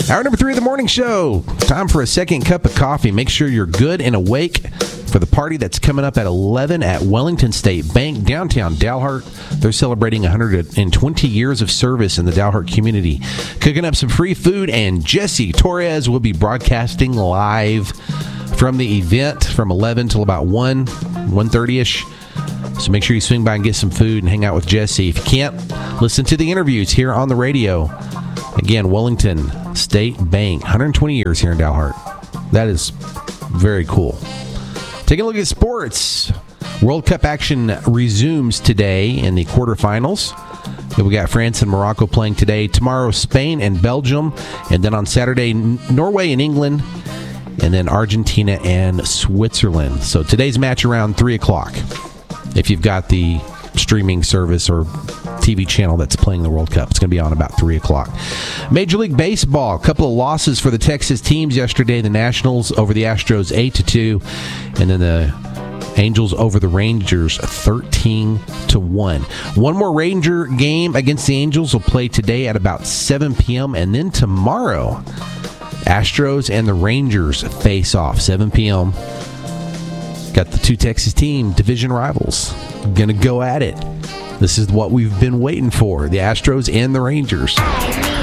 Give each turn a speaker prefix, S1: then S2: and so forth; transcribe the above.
S1: Hour number 3 of the morning show. Time for a second cup of coffee. Make sure you're good and awake for the party that's coming up at 11 at Wellington State Bank, downtown Dalhart. They're celebrating 120 years of service in the Dalhart community. Cooking up some free food, and Jesse Torres will be broadcasting live from the event from 11 till about 1:30ish. So make sure you swing by and get some food and hang out with Jesse. If you can't, listen to the interviews here on the radio. Again, Wellington State Bank, 120 years here in Dalhart. That is very cool. Taking a look at sports. World Cup action resumes today in the quarterfinals. We got France and Morocco playing today. Tomorrow, Spain and Belgium. And then on Saturday, Norway and England. And then Argentina and Switzerland. So today's match around 3 o'clock. If you've got the streaming service or TV channel that's playing the World Cup, it's going to be on about 3 o'clock. Major League Baseball, a couple of losses for the Texas teams yesterday. The Nationals over the Astros 8-2, and then the Angels over the Rangers 13-1. One more Ranger game against the Angels will play today at about 7 p.m. And then tomorrow, Astros and the Rangers face off 7 p.m. Got the two Texas team division rivals going to go at it. This is what we've been waiting for, the Astros and the Rangers.